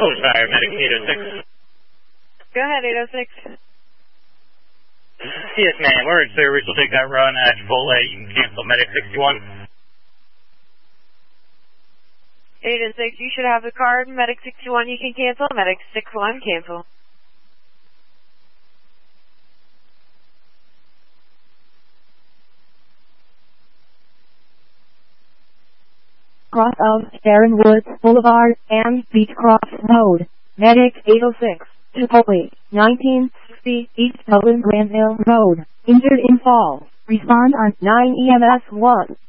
Close fire, medic 806. Go ahead, 806. Yes, ma'am. We're in service. We'll take that run at Chipotle. You can cancel medic 61. 806, you should have the card. Medic 61, you can cancel. Medic 61, cancel. Cross of Sharon Woods Boulevard and Beechcroft Road. Medic 806, Chipotle, 1960 East Dublin Granville Road. Injured in fall. Respond on 9 EMS 1.